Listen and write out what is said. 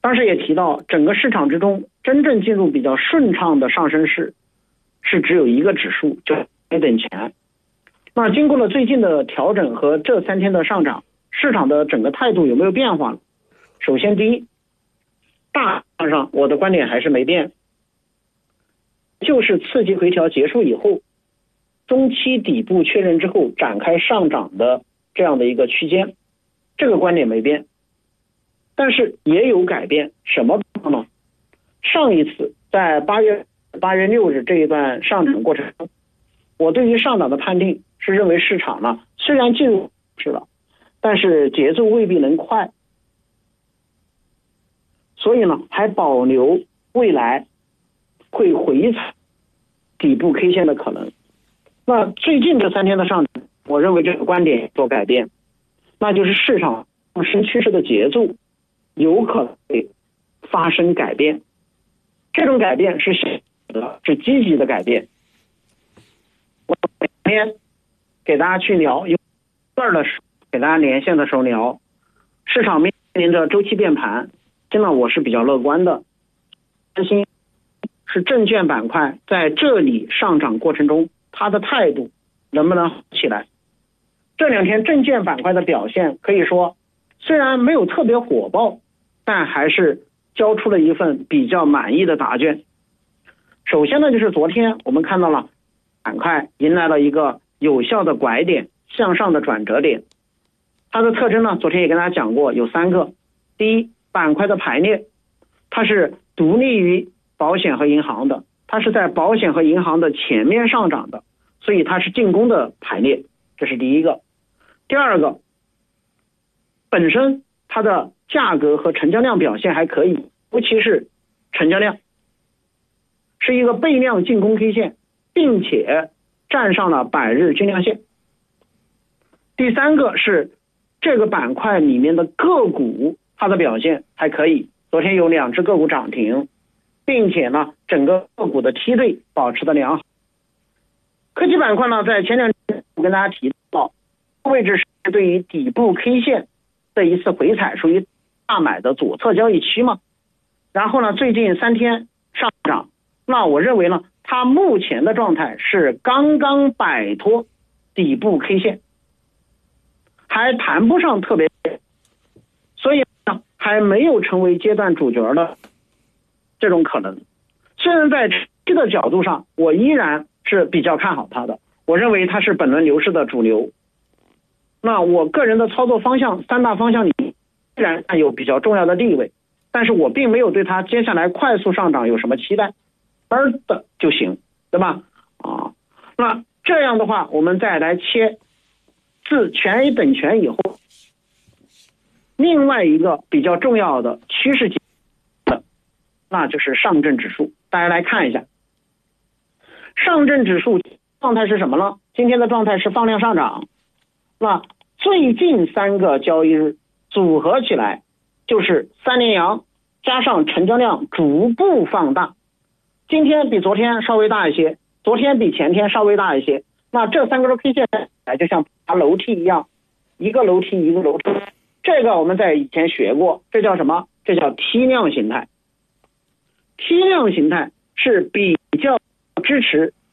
当时也提到，整个市场之中真正进入比较顺畅的上升势是只有一个指数，就没等钱。那经过了最近的调整和这3天的上涨，市场的整个态度有没有变化？首先第一，大上我的观点还是没变，就是刺激回调结束以后，中期底部确认之后展开上涨的这样的一个区间，这个观点没变。但是也有改变，什么呢？上一次在8月6日这一段上涨过程中，我对于上涨的判定是认为市场呢虽然进入市了，但是节奏未必能快，所以呢还保留未来会回踩底部 K 线的可能。那最近这3天的上涨，我认为这个观点做改变，那就是市场上升趋势的节奏有可能会发生改变，这种改变是积极的改变。我每天给大家去聊，有段的时候给大家连线的时候聊，市场面临着周期变盘，真的我是比较乐观的，担心是证券板块在这里上涨过程中，它的态度能不能好起来。这2天证券板块的表现可以说虽然没有特别火爆，但还是交出了一份比较满意的答卷。首先呢，就是昨天我们看到了板块迎来了一个有效的拐点，向上的转折点。它的特征呢，昨天也跟大家讲过，有3个。第一，板块的排列，它是独立于保险和银行的，它是在保险和银行的前面上涨的，所以它是进攻的排列，这是第一个。第二个，本身它的价格和成交量表现还可以，尤其是成交量是一个倍量进攻 K 线，并且站上了100日均量线。第三个是这个板块里面的个股，它的表现还可以，昨天有2只个股涨停，并且呢整个个股的梯队保持的良好。科技板块呢，在前2天我跟大家提到，位置是对于底部 K 线的一次回踩，属于大买的左侧交易区嘛。然后呢，最近3天上涨，那我认为呢，它目前的状态是刚刚摆脱底部 K 线，还谈不上特别，所以呢，还没有成为阶段主角的这种可能。虽然在这个角度上，我依然是比较看好它的，我认为它是本轮牛市的主流。那我个人的操作方向3大方向里依然占有比较重要的地位，但是我并没有对它接下来快速上涨有什么期待，的就行，对吧？那这样的话，我们再来切自全 A 等权以后，另外一个比较重要的趋势那就是上证指数。大家来看一下，上证指数状态是什么呢？今天的状态是放量上涨，那最近3个交易日组合起来就是3连阳加上成交量逐步放大，今天比昨天稍微大一些，昨天比前天稍微大一些。那这3个 K 线就像爬楼梯一样，一个楼梯一个楼梯。这个我们在以前学过，这叫什么？这叫梯量形态。梯量形态是比较支持